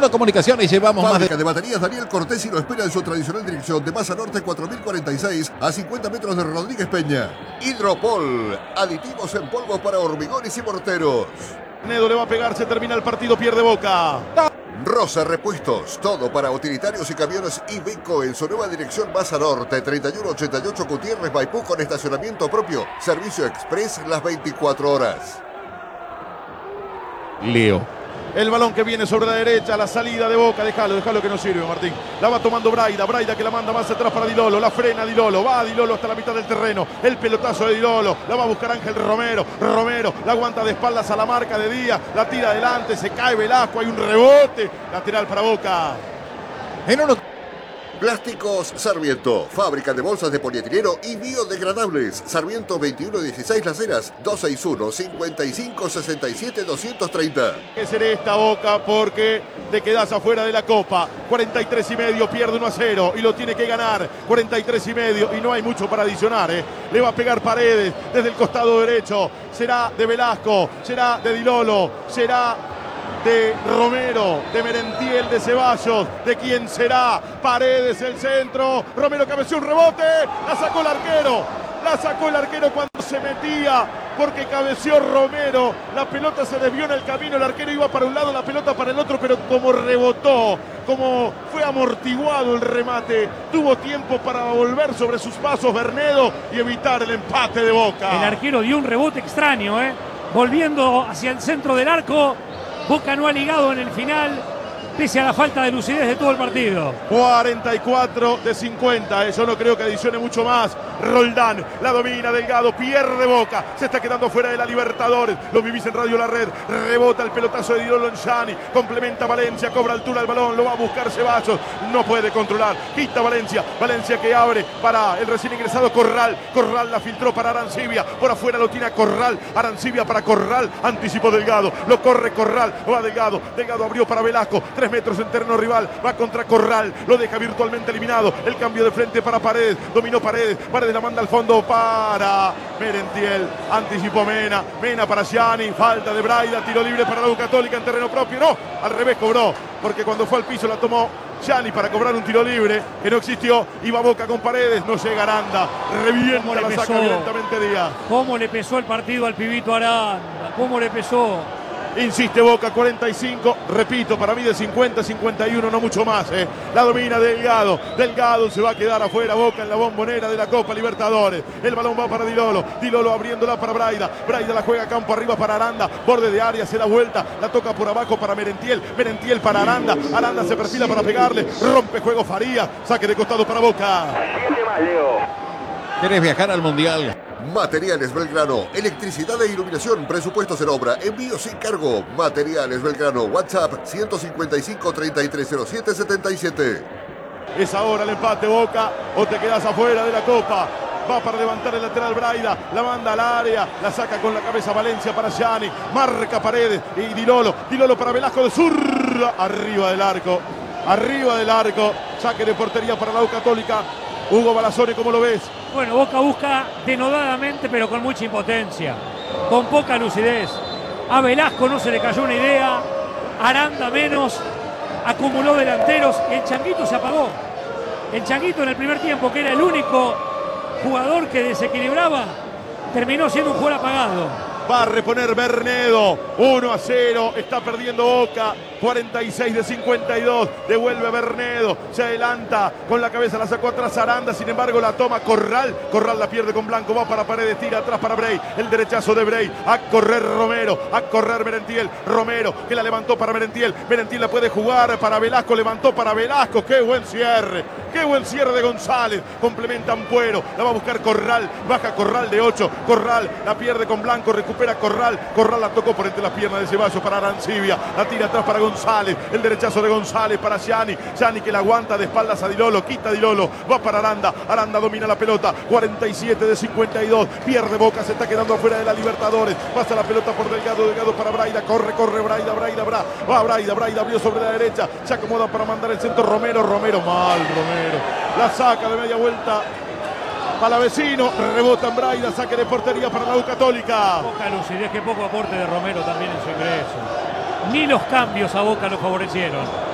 Mundo Comunicaciones llevamos Fábrica de baterías Daniel Cortés y lo espera en su tradicional dirección de Masa Norte 4046 a 50 metros de Rodríguez Peña. Hidropol, aditivos en polvo para hormigones y morteros. Nedo le va a pegar, se termina el partido, pierde Boca. Rosa Repuestos, todo para utilitarios y camiones Iveco en su nueva dirección Masa Norte 3188 Gutiérrez Maipú con estacionamiento propio. Servicio express las 24 horas. Leo. El balón que viene sobre la derecha, la salida de Boca, déjalo que no sirve, Martín. La va tomando Braida que la manda más atrás para Di Lolo, la frena Di Lolo, va Di Lolo hasta la mitad del terreno, el pelotazo de Di Lolo, la va a buscar Ángel Romero, la aguanta de espaldas a la marca de Díaz, la tira adelante, se cae Velasco, hay un rebote, lateral para Boca. En uno... Plásticos Sarmiento, fábrica de bolsas de polietileno y biodegradables. Sarmiento 2116 Las Heras, 261-5567-230. Que será esta Boca porque te quedas afuera de la Copa. 43,5, pierde 1-0 y lo tiene que ganar. 43,5 y no hay mucho para adicionar. Le va a pegar Paredes desde el costado derecho. Será de Velasco, será de Di Lolo, será de Romero, de Merentiel, de Ceballos, de quién será. Paredes, el centro, Romero cabeció un rebote, la sacó el arquero cuando se metía, porque cabeció Romero, la pelota se desvió en el camino, el arquero iba para un lado, la pelota para el otro, pero como rebotó, como fue amortiguado el remate, tuvo tiempo para volver sobre sus pasos Bernedo y evitar el empate de Boca. El arquero dio un rebote extraño, volviendo hacia el centro del arco. Boca no ha ligado en el final, pese a la falta de lucidez de todo el partido. 44 de 50, yo no creo que adicione mucho más. Roldán, la domina Delgado, pierde Boca, se está quedando fuera de la Libertadores, lo vivís en Radio La Red, rebota el pelotazo de Di Lolo en Gianni, complementa Valencia, cobra altura el balón, lo va a buscar Ceballos, no puede controlar, quita Valencia que abre para el recién ingresado Corral la filtró para Arancibia, por afuera lo tiene a Corral, Arancibia para Corral, anticipó Delgado, lo corre Corral, va Delgado abrió para Velasco, 3 metros en terreno rival, va contra Corral, lo deja virtualmente eliminado, el cambio de frente para Paredes, dominó Paredes la manda al fondo para Merentiel, anticipó Mena para Gianni, falta de Braida, tiro libre para la U Católica en terreno propio, no, al revés cobró, porque cuando fue al piso la tomó Gianni para cobrar un tiro libre que no existió, iba Boca con Paredes, no llega Aranda, revienta, la saca violentamente Díaz. ¿Cómo le pesó el partido al pibito Aranda? ¿Cómo le pesó? Insiste Boca, 45, repito, para mí de 50, 51, no mucho más. La domina Delgado se va a quedar afuera Boca en la bombonera de la Copa Libertadores. El balón va para Di Lolo abriéndola para Braida la juega campo arriba para Aranda, borde de área, se da vuelta, la toca por abajo para Merentiel para Aranda se perfila para pegarle, rompe juego Faría, saque de costado para Boca. ¿Querés viajar al Mundial? Materiales Belgrano, electricidad e iluminación, presupuestos en obra, envío sin cargo. Materiales Belgrano, WhatsApp 155-3307-77. Es ahora el empate Boca o te quedas afuera de la Copa. Va para levantar el lateral Braida, la manda al área, la saca con la cabeza Valencia para Gianni, marca Paredes y Di Lolo para Velasco de zurda, arriba del arco, saque de portería para la U Católica. Hugo Balazone, ¿cómo lo ves? Bueno, Boca busca denodadamente, pero con mucha impotencia, con poca lucidez. A Velasco no se le cayó una idea, Aranda menos, acumuló delanteros, el Changuito se apagó. El Changuito en el primer tiempo, que era el único jugador que desequilibraba, terminó siendo un jugador apagado. Va a reponer Bernedo, 1-0, está perdiendo Boca, 46 de 52, devuelve Bernedo, se adelanta, con la cabeza la sacó atrás Aranda, sin embargo la toma Corral la pierde con Blanco, va para Paredes, tira atrás para Brey, el derechazo de Brey, a correr Romero, a correr Merentiel, Romero que la levantó para Merentiel la puede jugar para Velasco, levantó para Velasco, qué buen cierre de González, complementa Ampuero, la va a buscar Corral, baja Corral de 8, Corral la pierde con Blanco, recupera Corral la tocó por entre las piernas de Ceballos para Arancibia, la tira atrás para González, el derechazo de González para Gianni que la aguanta de espaldas a Di Lolo, quita Di Lolo, va para Aranda domina la pelota, 47 de 52, pierde Boca, se está quedando afuera de la Libertadores, pasa la pelota por Delgado para Braida, corre Braida, va Braida abrió sobre la derecha, se acomoda para mandar el centro Romero, la saca de media vuelta Palavecino, rebota en Braida, saque de portería para la U Católica. Poca lucidez, que poco aporte de Romero también en su ingreso. Ni los cambios a Boca lo favorecieron.